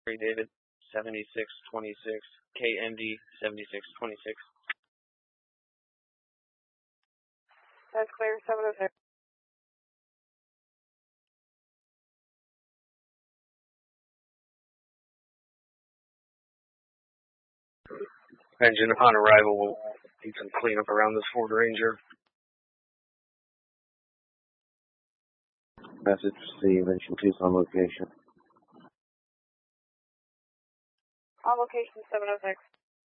David, 7626, KMD 7626. That's clear, 706. Engine on arrival will need some cleanup around this Ford Ranger. Message received, engine 2's on location. On location, 706.